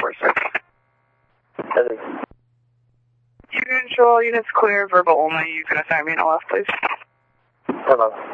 446. Heather. You can show all units clear, verbal only. You can assign me an LF, please. Hello.